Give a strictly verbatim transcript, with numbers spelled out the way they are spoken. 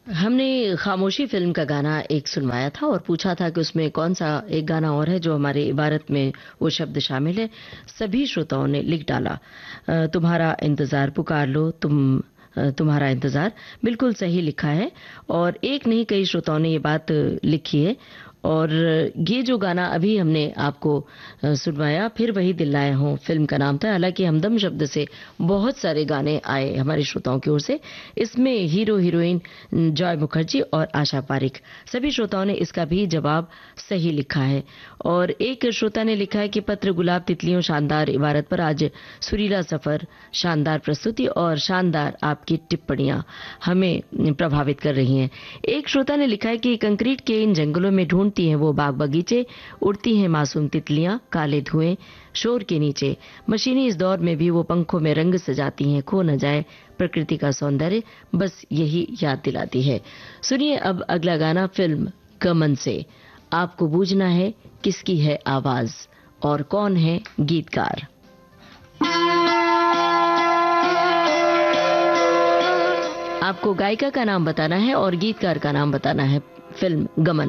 हमने खामोशी फिल्म का गाना एक सुनवाया था और पूछा था कि उसमें कौन सा एक गाना और है जो हमारे इबारत में वो शब्द शामिल है। सभी श्रोताओं ने लिख डाला, अ, तुम्हारा इंतजार, पुकार लो तुम, अ, तुम्हारा इंतजार। बिल्कुल सही लिखा है। और एक नहीं, कई श्रोताओं ने ये बात लिखी है। और ये जो गाना अभी हमने आपको अ, सुनवाया, फिर वही दिल लाया हूं फिल्म का नाम था। हालांकि हमदम शब्द से बहुत सारे गाने आए हमारे श्रोताओं की ओर से। इसमें हीरो हीरोइन जॉय मुखर्जी और आशा पारिक, सभी श्रोताओं ने इसका भी जवाब सही लिखा है। और एक श्रोता ने लिखा है कि पत्र गुलाब तितलियों शानदार इबारत पर आज सुरीला सफर, शानदार प्रस्तुति और शानदार आपकी टिप्पणियां हमें प्रभावित कर रही हैं। एक श्रोता ने लिखा है कि कंक्रीट के इन जंगलों में ढूंढती हैं वो बाग बगीचे, उड़ती हैं मासूम तितलियां काले धुएं शोर के नीचे, मशीनी इस दौर में भी वो पंखों में रंग सजाती हैं, खो न जाए प्रकृति का सौंदर्य, बस यही याद दिलाती है। सुनिए अब अगला गाना फिल्म गमन से। आपको बूझना है किसकी है आवाज और कौन है गीतकार। आपको गायिका का नाम बताना है और गीतकार का नाम बताना है। फिल्म गमन।